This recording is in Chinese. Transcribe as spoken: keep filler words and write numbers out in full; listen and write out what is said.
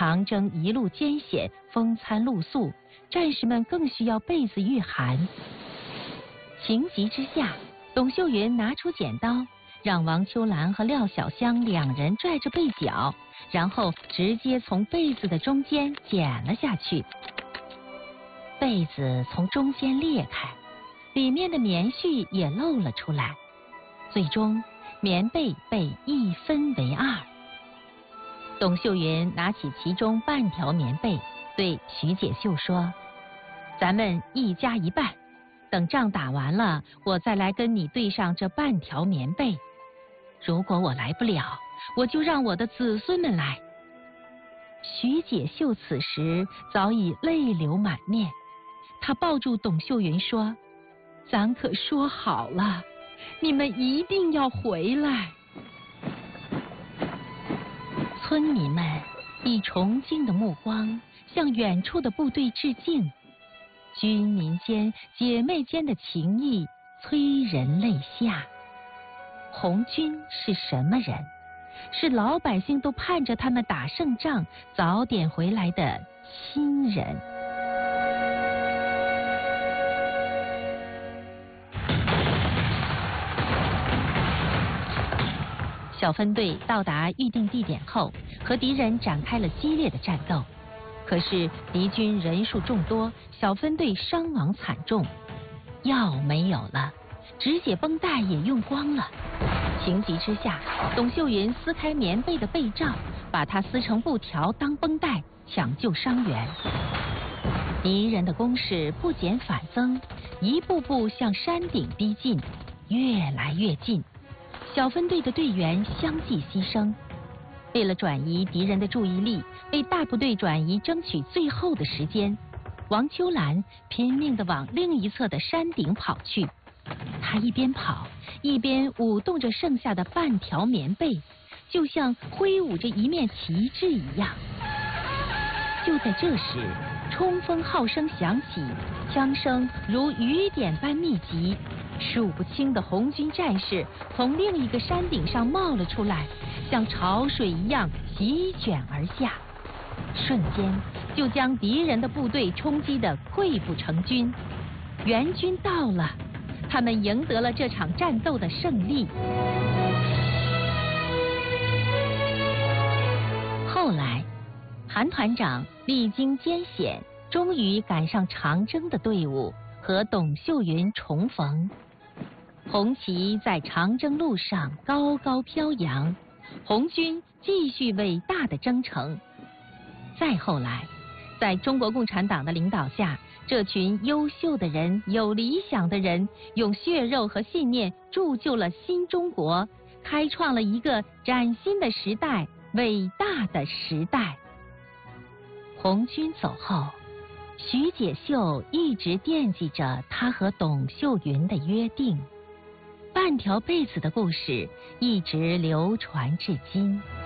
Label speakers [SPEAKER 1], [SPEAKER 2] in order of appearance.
[SPEAKER 1] 长征一路艰险，风餐露宿，战士们更需要被子御寒。情急之下，董秀云拿出剪刀，让王秋兰和廖小香两人拽着被角，然后直接从被子的中间剪了下去。被子从中间裂开，里面的棉絮也露了出来，最终棉被被一分为二。董秀云拿起其中半条棉被，对徐解秀说：“咱们一家一半，等仗打完了，我再来跟你对上这半条棉被。如果我来不了，我就让我的子孙们来。”徐解秀此时早已泪流满面，他抱住董秀云说：“咱可说好了，你们一定要回来。”村民们以崇敬的目光向远处的部队致敬，军民间、姐妹间的情谊催人泪下。红军是什么人？是老百姓都盼着他们打胜仗，早点回来的亲人。小分队到达预定地点后，和敌人展开了激烈的战斗。可是敌军人数众多，小分队伤亡惨重，药没有了，止血绷带也用光了。情急之下，董秀云撕开棉被的被罩，把它撕成布条当绷带，抢救伤员。敌人的攻势不减反增，一步步向山顶逼近，越来越近。小分队的队员相继牺牲。为了转移敌人的注意力，为大部队转移争取最后的时间，王秋兰拼命地往另一侧的山顶跑去。她一边跑，一边舞动着剩下的半条棉被，就像挥舞着一面旗帜一样。就在这时，冲锋号声响起，枪声如雨点般密集，数不清的红军战士从另一个山顶上冒了出来，像潮水一样席卷而下，瞬间就将敌人的部队冲击得溃不成军。援军到了，他们赢得了这场战斗的胜利。后来，韩团长历经艰险，终于赶上长征的队伍，和董秀云重逢。红旗在长征路上高高飘扬，红军继续伟大的征程。再后来，在中国共产党的领导下，这群优秀的人、有理想的人，用血肉和信念铸就了新中国，开创了一个崭新的时代，伟大的时代。红军走后，徐解秀一直惦记着他和董秀云的约定，半条被子的故事一直流传至今。